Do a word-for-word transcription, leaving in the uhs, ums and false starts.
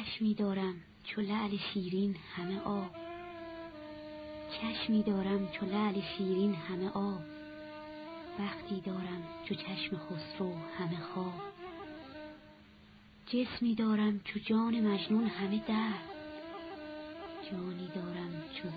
چشمی دارم چو لعل شیرین همه آب، چشمی دارم چو لعل شیرین همه آب، بختی دارم چو چشم خسرو همه خواب، جسمی دارم چو جان مجنون همه درد، جانی دارم چو